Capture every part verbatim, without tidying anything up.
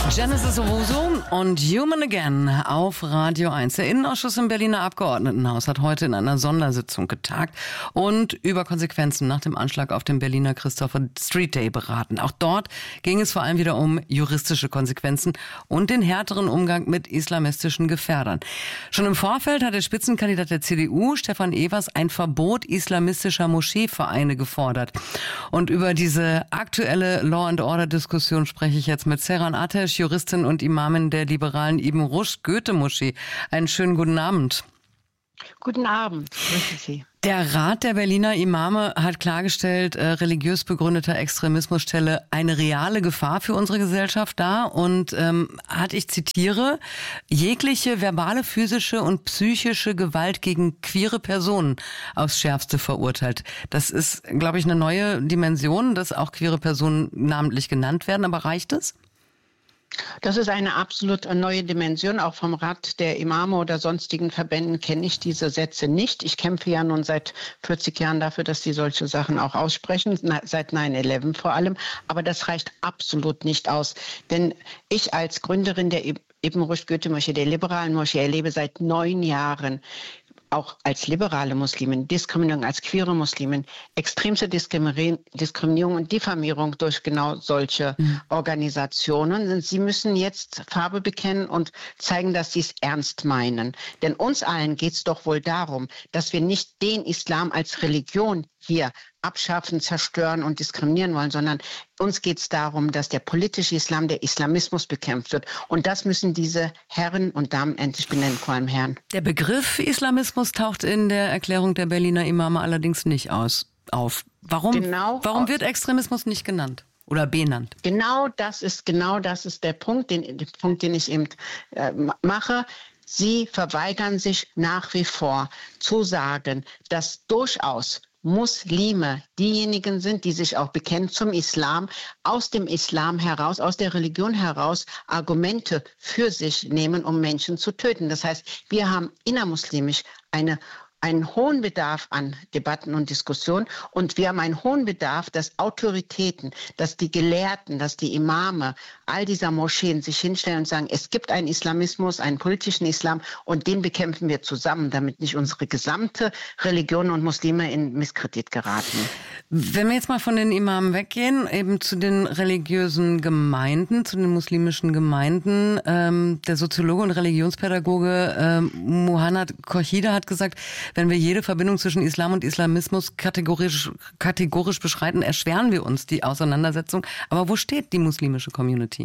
Genesis Owusu und Human Again auf Radio eins. Der Innenausschuss im Berliner Abgeordnetenhaus hat heute in einer Sondersitzung getagt und über Konsequenzen nach dem Anschlag auf den Berliner Christopher Street Day beraten. Auch dort ging es vor allem wieder um juristische Konsequenzen und den härteren Umgang mit islamistischen Gefährdern. Schon im Vorfeld hat der Spitzenkandidat der C D U, Stefan Evers, ein Verbot islamistischer Moscheevereine gefordert. Und über diese aktuelle Law-and-Order-Diskussion spreche ich jetzt mit Seyran Ateş, Juristin und Imamin der liberalen Ibn Rushd Goethe-Moschee. Einen schönen guten Abend. Guten Abend, grüße Sie. Der Rat der Berliner Imame hat klargestellt, äh, religiös begründeter Extremismus stelle eine reale Gefahr für unsere Gesellschaft dar und ähm, hat, ich zitiere, jegliche verbale, physische und psychische Gewalt gegen queere Personen aufs Schärfste verurteilt. Das ist, glaube ich, eine neue Dimension, dass auch queere Personen namentlich genannt werden, aber reicht es? Das ist eine absolut neue Dimension. Auch vom Rat der Imame oder sonstigen Verbänden kenne ich diese Sätze nicht. Ich kämpfe ja nun seit vierzig Jahren dafür, dass die solche Sachen auch aussprechen, seit neun elf vor allem. Aber das reicht absolut nicht aus. Denn ich als Gründerin der Ibn Rushd Goethe-Moschee, der liberalen Moschee, erlebe seit neun Jahren, auch als liberale Muslimin, Diskriminierung als queere Muslimin, extremste Diskriminierung und Diffamierung durch genau solche mhm. Organisationen. Sie müssen jetzt Farbe bekennen und zeigen, dass sie es ernst meinen. Denn uns allen geht es doch wohl darum, dass wir nicht den Islam als Religion hier abschaffen, zerstören und diskriminieren wollen, sondern uns geht es darum, dass der politische Islam, der Islamismus bekämpft wird. Und das müssen diese Herren und Damen endlich benennen, vor allem Herren. Der Begriff Islamismus taucht in der Erklärung der Berliner Imame allerdings nicht aus, auf. Warum, genau warum wird Extremismus nicht genannt? Oder benannt? Genau das ist, genau das ist der Punkt, den, den Punkt, den ich eben äh, mache. Sie verweigern sich nach wie vor zu sagen, dass durchaus Muslime diejenigen sind, die sich auch bekennen zum Islam, aus dem Islam heraus, aus der Religion heraus Argumente für sich nehmen, um Menschen zu töten. Das heißt, wir haben innermuslimisch eine einen hohen Bedarf an Debatten und Diskussionen und wir haben einen hohen Bedarf, dass Autoritäten, dass die Gelehrten, dass die Imame all dieser Moscheen sich hinstellen und sagen, es gibt einen Islamismus, einen politischen Islam und den bekämpfen wir zusammen, damit nicht unsere gesamte Religion und Muslime in Misskredit geraten. Wenn wir jetzt mal von den Imamen weggehen, eben zu den religiösen Gemeinden, zu den muslimischen Gemeinden, ähm, der Soziologe und Religionspädagoge ähm, Muhannad Khorchide hat gesagt, wenn wir jede Verbindung zwischen Islam und Islamismus kategorisch, kategorisch beschreiten, erschweren wir uns die Auseinandersetzung. Aber wo steht die muslimische Community?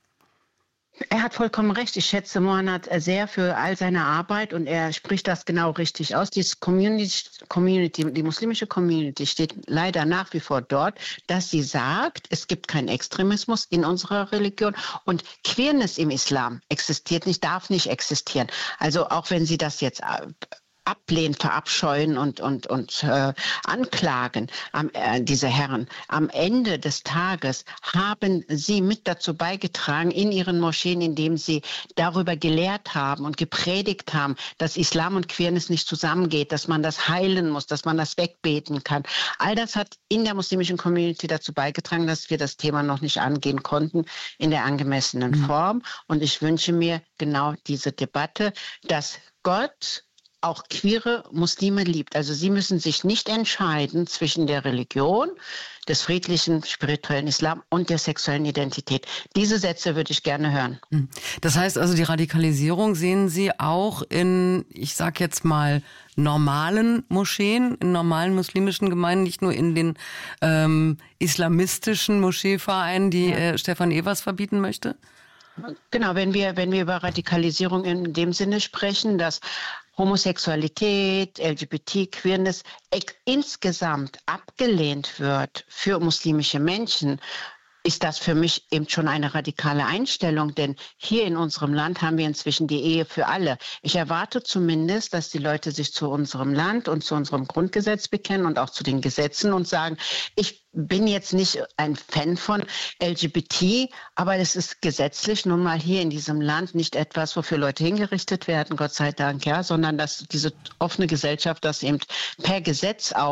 Er hat vollkommen recht. Ich schätze Muhannad sehr für all seine Arbeit und er spricht das genau richtig aus. Die Community, Community, die muslimische Community steht leider nach wie vor dort, dass sie sagt, es gibt keinen Extremismus in unserer Religion und Queerness im Islam existiert nicht, darf nicht existieren. Also auch wenn sie das jetzt ablehnen, verabscheuen und und und äh, anklagen, am, äh, diese Herren. Am Ende des Tages haben sie mit dazu beigetragen in ihren Moscheen, indem sie darüber gelehrt haben und gepredigt haben, dass Islam und Queerness nicht zusammengeht, dass man das heilen muss, dass man das wegbeten kann. All das hat in der muslimischen Community dazu beigetragen, dass wir das Thema noch nicht angehen konnten in der angemessenen mhm. Form. Und ich wünsche mir genau diese Debatte, dass Gott auch queere Muslime liebt. Also sie müssen sich nicht entscheiden zwischen der Religion, des friedlichen, spirituellen Islam und der sexuellen Identität. Diese Sätze würde ich gerne hören. Das heißt also, die Radikalisierung sehen Sie auch in, ich sag jetzt mal, normalen Moscheen, in normalen muslimischen Gemeinden, nicht nur in den ähm, islamistischen Moscheevereinen, die ja. äh, Stefan Evers verbieten möchte? Genau, wenn wir, wenn wir über Radikalisierung in dem Sinne sprechen, dass Homosexualität, L G B T, Queerness insgesamt abgelehnt wird für muslimische Menschen, ist das für mich eben schon eine radikale Einstellung, denn hier in unserem Land haben wir inzwischen die Ehe für alle. Ich erwarte zumindest, dass die Leute sich zu unserem Land und zu unserem Grundgesetz bekennen und auch zu den Gesetzen und sagen, ich bin jetzt nicht ein Fan von L G B T, aber es ist gesetzlich nun mal hier in diesem Land nicht etwas, wofür Leute hingerichtet werden, Gott sei Dank, ja, sondern dass diese offene Gesellschaft das eben per Gesetz auch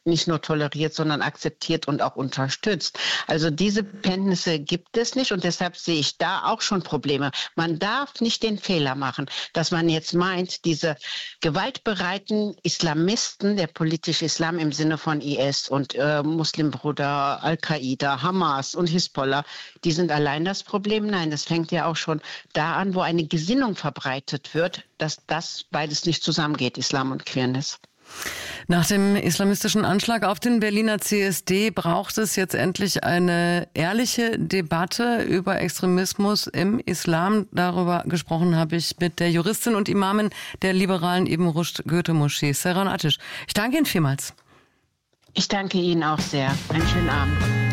nicht nur toleriert, sondern akzeptiert und auch unterstützt. Also diese Kenntnisse gibt es nicht und deshalb sehe ich da auch schon Probleme. Man darf nicht den Fehler machen, dass man jetzt meint, diese gewaltbereiten Islamisten, der politische Islam im Sinne von I S und äh, Muslimbruder, Al-Qaida, Hamas und Hisbollah, die sind allein das Problem. Nein, das fängt ja auch schon da an, wo eine Gesinnung verbreitet wird, dass das beides nicht zusammengeht, Islam und Queerness. Nach dem islamistischen Anschlag auf den Berliner C S D braucht es jetzt endlich eine ehrliche Debatte über Extremismus im Islam. Darüber gesprochen habe ich mit der Juristin und Imamin der liberalen Ibn Rushd Goethe-Moschee, Seyran Ateş. Ich danke Ihnen vielmals. Ich danke Ihnen auch sehr. Einen schönen Abend.